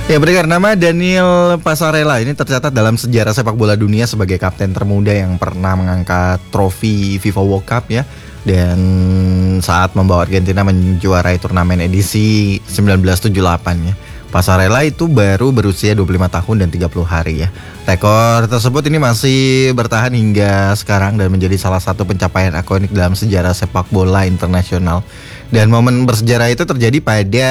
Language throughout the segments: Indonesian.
Ya, beredar nama Daniel Passarella ini tercatat dalam sejarah sepak bola dunia sebagai kapten termuda yang pernah mengangkat trofi FIFA World Cup ya. Dan saat membawa Argentina menjuarai turnamen edisi 1978 ya. Passarella itu baru berusia 25 tahun dan 30 hari ya. Rekor tersebut ini masih bertahan hingga sekarang dan menjadi salah satu pencapaian ikonik dalam sejarah sepak bola internasional. Dan momen bersejarah itu terjadi pada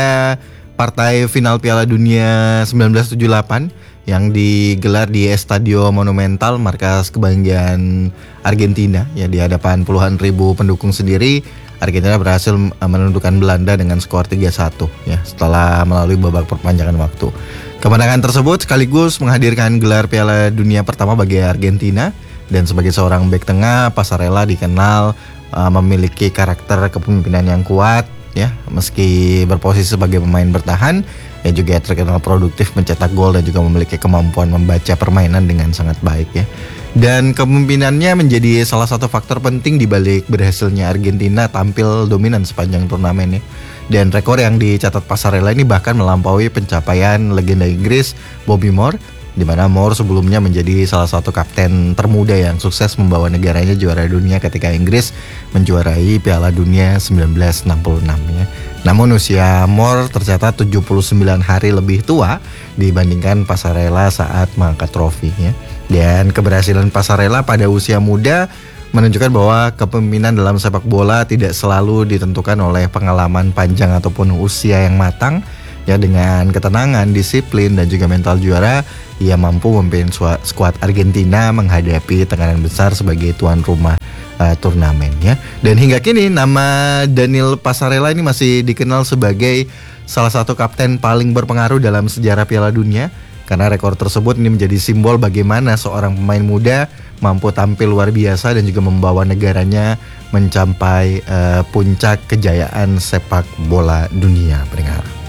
partai final Piala Dunia 1978 yang digelar di Estadio Monumental, markas kebanggaan Argentina ya. Di hadapan puluhan ribu pendukung sendiri, Argentina berhasil menundukkan Belanda dengan skor 3-1 ya, setelah melalui babak perpanjangan waktu. Kemenangan tersebut sekaligus menghadirkan gelar Piala Dunia pertama bagi Argentina, dan sebagai seorang bek tengah, Passarella dikenal memiliki karakter kepemimpinan yang kuat ya, meski berposisi sebagai pemain bertahan, ya juga terkenal produktif mencetak gol dan juga memiliki kemampuan membaca permainan dengan sangat baik ya. Dan kepemimpinannya menjadi salah satu faktor penting di balik berhasilnya Argentina tampil dominan sepanjang turnamen ya. Dan rekor yang dicatat Passarella ini bahkan melampaui pencapaian legenda Inggris Bobby Moore, di mana Moore sebelumnya menjadi salah satu kapten termuda yang sukses membawa negaranya juara dunia ketika Inggris menjuarai Piala Dunia 1966 ya. Namun usia Moore tercatat 79 hari lebih tua dibandingkan Passarella saat mengangkat trofi ya. Dan keberhasilan Passarella pada usia muda menunjukkan bahwa kepemimpinan dalam sepak bola tidak selalu ditentukan oleh pengalaman panjang ataupun usia yang matang. Ya, dengan ketenangan, disiplin, dan juga mental juara, ia mampu memimpin skuad Argentina menghadapi tekanan besar sebagai tuan rumah turnamen ya. Dan hingga kini nama Daniel Passarella ini masih dikenal sebagai salah satu kapten paling berpengaruh dalam sejarah Piala Dunia, karena rekor tersebut ini menjadi simbol bagaimana seorang pemain muda mampu tampil luar biasa dan juga membawa negaranya mencapai puncak kejayaan sepak bola dunia pendengar.